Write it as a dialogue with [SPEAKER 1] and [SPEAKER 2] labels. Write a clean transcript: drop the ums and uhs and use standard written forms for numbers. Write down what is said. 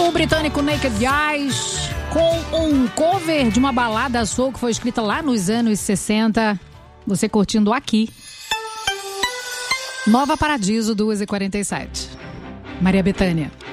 [SPEAKER 1] O britânico Naked Eyes, com um cover de uma balada soul que foi escrita lá nos anos 60. Você curtindo aqui. Nova Paradiso, 2h47. Maria Bethânia.